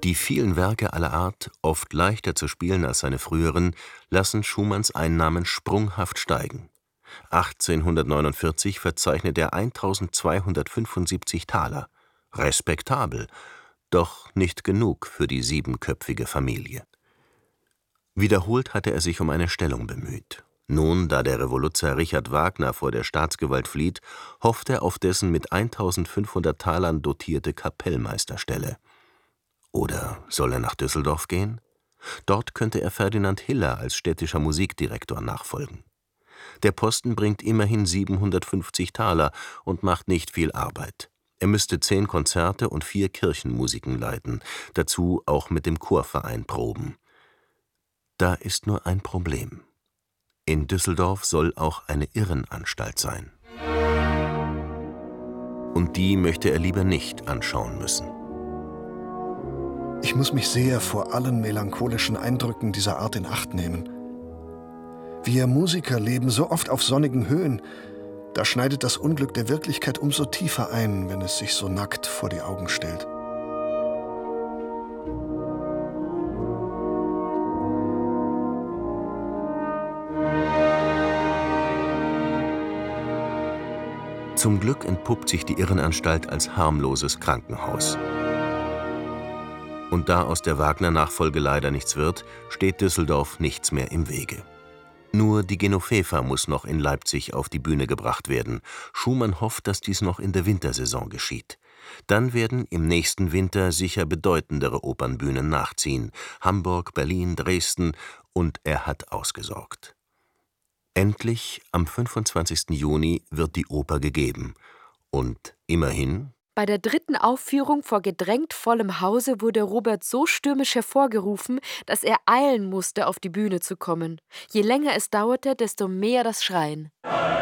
Die vielen Werke aller Art, oft leichter zu spielen als seine früheren, lassen Schumanns Einnahmen sprunghaft steigen. 1849 verzeichnet er 1.275 Taler. Respektabel, doch nicht genug für die siebenköpfige Familie. Wiederholt hatte er sich um eine Stellung bemüht. Nun, da der Revoluzzer Richard Wagner vor der Staatsgewalt flieht, hofft er auf dessen mit 1.500 Talern dotierte Kapellmeisterstelle. Oder soll er nach Düsseldorf gehen? Dort könnte er Ferdinand Hiller als städtischer Musikdirektor nachfolgen. Der Posten bringt immerhin 750 Taler und macht nicht viel Arbeit. Er müsste 10 Konzerte und 4 Kirchenmusiken leiten, dazu auch mit dem Chorverein proben. Da ist nur ein Problem. In Düsseldorf soll auch eine Irrenanstalt sein. Und die möchte er lieber nicht anschauen müssen. Ich muss mich sehr vor allen melancholischen Eindrücken dieser Art in Acht nehmen. Wir Musiker leben so oft auf sonnigen Höhen, da schneidet das Unglück der Wirklichkeit umso tiefer ein, wenn es sich so nackt vor die Augen stellt. Zum Glück entpuppt sich die Irrenanstalt als harmloses Krankenhaus. Und da aus der Wagner-Nachfolge leider nichts wird, steht Düsseldorf nichts mehr im Wege. Nur die Genoveva muss noch in Leipzig auf die Bühne gebracht werden. Schumann hofft, dass dies noch in der Wintersaison geschieht. Dann werden im nächsten Winter sicher bedeutendere Opernbühnen nachziehen. Hamburg, Berlin, Dresden, und er hat ausgesorgt. Endlich, am 25. Juni, wird die Oper gegeben. Und immerhin: Bei der 3. Aufführung vor gedrängt vollem Hause wurde Robert so stürmisch hervorgerufen, dass er eilen musste, auf die Bühne zu kommen. Je länger es dauerte, desto mehr das Schreien.